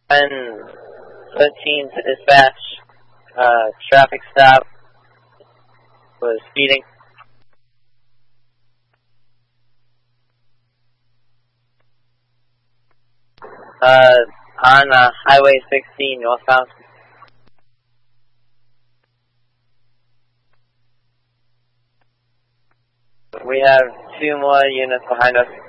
10:15 to dispatch. Traffic stop was speeding. On Highway 16 northbound. We have 2 more units behind us.